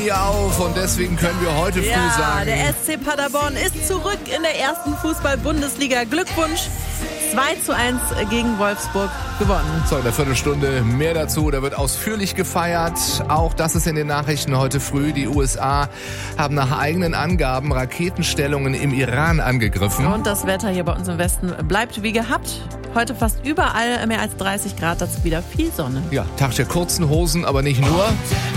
nie auf und deswegen können wir heute früh sagen... der SC Paderborn ist zurück in der ersten Fußball-Bundesliga. Glückwunsch, 2:1 gegen Wolfsburg gewonnen. So, in der Viertelstunde mehr dazu. Da wird ausführlich gefeiert. Auch das ist in den Nachrichten heute früh. Die USA haben nach eigenen Angaben Raketenstellungen im Iran angegriffen. Und das Wetter hier bei uns im Westen bleibt wie gehabt. Heute fast überall mehr als 30 Grad, dazu wieder viel Sonne. Ja, Tag der kurzen Hosen, aber nicht nur.